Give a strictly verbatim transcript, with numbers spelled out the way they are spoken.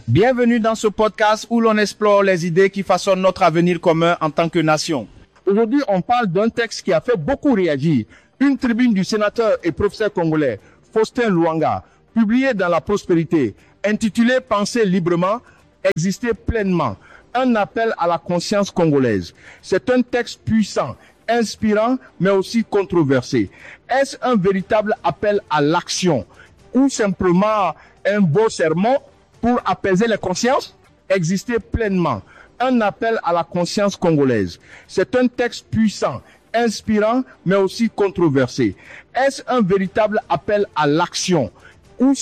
Bienvenue dans ce podcast où l'on explore les idées qui façonnent notre avenir commun en tant que nation. Aujourd'hui, on parle d'un texte qui a fait beaucoup réagir. Une tribune du sénateur et professeur congolais, Faustin Luanga, publiée dans La Prospérité, intitulée « Penser librement, exister pleinement ». Un appel à la conscience congolaise. C'est un texte puissant, inspirant, mais aussi controversé. Est-ce un véritable appel à l'action ou simplement un beau sermon pour apaiser les consciences? Exister pleinement. Un appel à la conscience congolaise. C'est un texte puissant, inspirant, mais aussi controversé. Est-ce un véritable appel à l'action